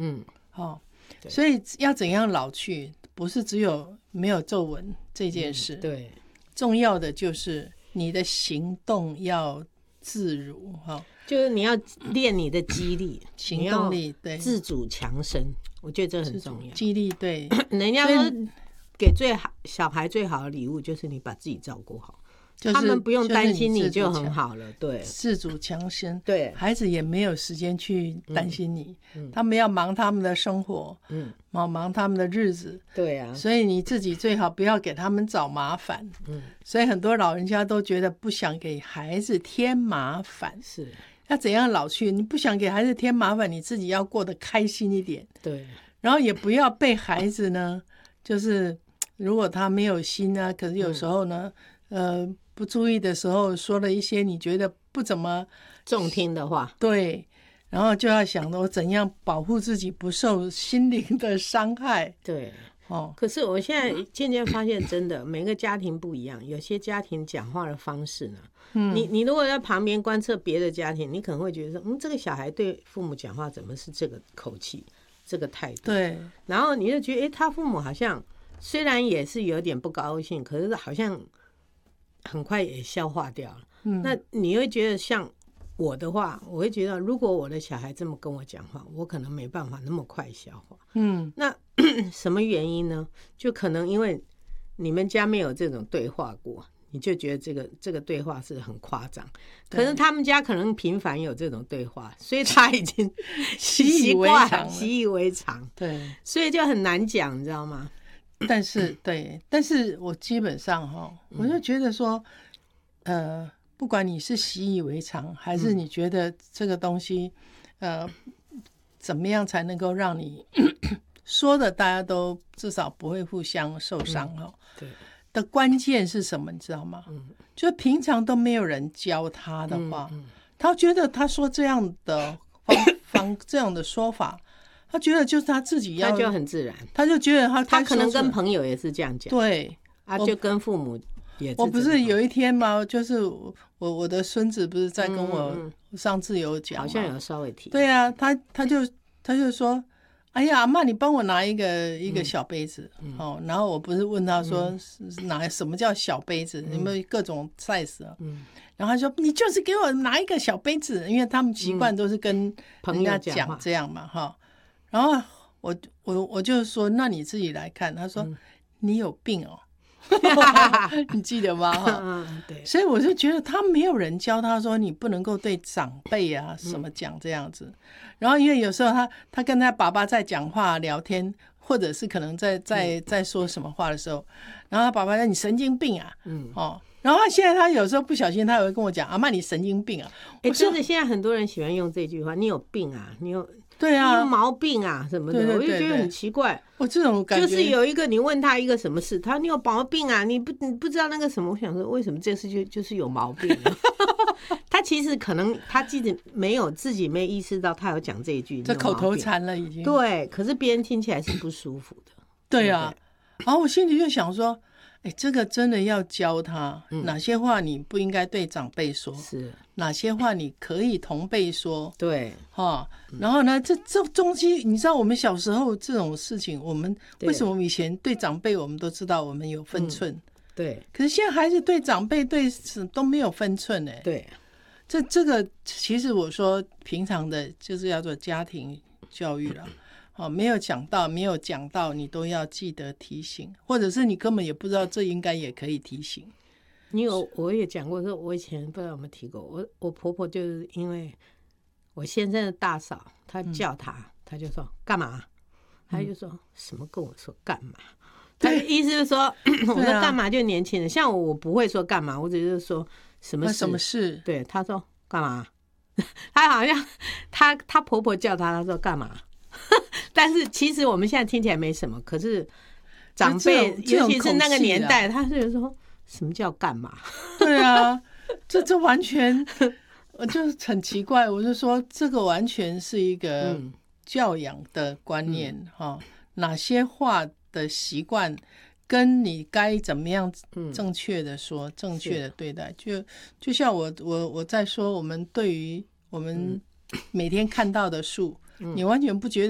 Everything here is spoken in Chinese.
所以要怎样老去，不是只有没有皱纹这件事， 对， 重要的就是你的行动要自如， 就是你要练你的肌力、 行动力，对， 自主强身，我觉得这很重要。 肌力，对， 人家说给小孩最好的礼物就是你把自己照顾好。他们不用担心你就很好了，对， 自主强身， 对， 孩子也没有时间去担心你，他们要忙他们的生活，忙他们的日子， 对啊， 所以你自己最好不要给他们找麻烦，所以很多老人家都觉得不想给孩子添麻烦， 是要怎样老去，你不想给孩子添麻烦，你自己要过得开心一点， 对， 然后也不要被孩子呢，就是如果他没有心啊，可是有时候呢，不注意的时候说了一些你觉得不怎么中听的话， 对，然后就要想我怎样保护自己不受心灵的伤害。 对，可是我现在渐渐发现，真的每个家庭不一样，有些家庭讲话的方式呢，你如果在旁边观测别的家庭，你可能会觉得说，这个小孩对父母讲话怎么是这个口气，这个态度？对，然后你就觉得，他父母好像虽然也是有点不高兴，可是好像很快也消化掉了。那你会觉得像我的话，我会觉得如果我的小孩这么跟我讲话，我可能没办法那么快消化。那什么原因呢？就可能因为你们家没有这种对话过，你就觉得这个对话是很夸张。可是他们家可能频繁有这种对话，所以他已经习以为常。对，所以就很难讲，你知道吗？ 但是我基本上我就觉得说，不管你是习以为常，还是你觉得这个东西，怎么样才能够让你说的大家都至少不会互相受伤对的关键是什么？你知道吗？就是平常都没有人教他的话，他觉得他说这样的这样的说法。他觉得就是他自己要， 他就很自然， 他就觉得他可能跟朋友也是这样讲， 对就跟父母也是。 我不是有一天吗？就是我的孙子不是在跟我上次有讲， 好像有稍微提。 对啊，他就说，哎呀，阿嬷你帮我拿一个小杯子，然后我不是问他说什么叫小杯子，有没有各种 size 啊？然后他说你就是给我拿一个小杯子，因为他们习惯都是跟人家讲这样嘛，然后我就说那你自己来看，他说你有病哦，你记得吗？对，所以我就觉得他没有人教他说你不能够对长辈啊什么讲这样子。然后因为有时候他跟他爸爸在讲话聊天，或者是可能在说什么话的时候，然后他爸爸说你神经病啊，然后现在他有时候不小心他也会跟我讲阿嬷你神经病啊。 真的现在很多人喜欢用这句话，你有病啊，你有毛病啊什么的，我就觉得很奇怪。我这种感觉就是有一个你问他一个什么事，他说你有毛病啊，你不知道那个什么，我想说为什么这事就是有毛病啊？他其实可能他自己没意识到他有讲这一句， 这口头禅了已经。 对，可是别人听起来是不舒服的。 对啊，然后我心里就想说，这个真的要教他哪些话你不应该对长辈说，是哪些话你可以同辈说，对然后呢，这东西你知道，我们小时候这种事情，我们为什么我们以前对长辈我们都知道我们有分寸，对，可是现在孩子对长辈都没有分寸对，这个其实我说平常的就是叫做家庭教育了。没有讲到你都要记得提醒，或者是你根本也不知道这应该也可以提醒。 我也讲过说，我以前不知道有没有提过，我婆婆就是因为我先生的大嫂，她叫她就说干嘛，她就说什么跟我说干嘛，她的意思是说我说干嘛就年轻人，像我不会说干嘛，我只是说什么事，对，她说干嘛，她好像她婆婆叫她说干嘛。但是其实我们现在听起来没什么，可是长辈尤其是那个年代，他是说什么叫干嘛？ 对啊，这完全就很奇怪。我就说这个完全是一个教养的观念哪些话的习惯跟你该怎么样正确的说，正确的对待，就像我在说，我们对于我们每天看到的树，你完全不觉得